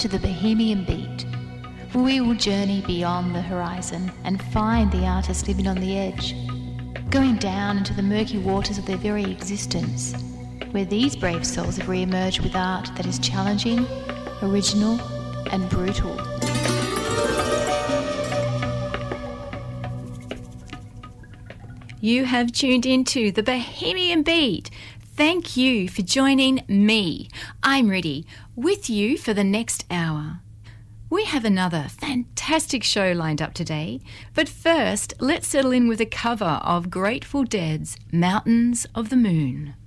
to the Bohemian Beat. We will journey beyond the horizon and find the artists living on the edge, going down into the murky waters of their very existence, where these brave souls have re-emerged with art that is challenging, original and brutal. You have tuned into the Bohemian Beat. Thank you for joining me. I'm Riddy, with you for the next hour. We have another fantastic show lined up today, but first let's settle in with a cover of Grateful Dead's Mountains of the Moon.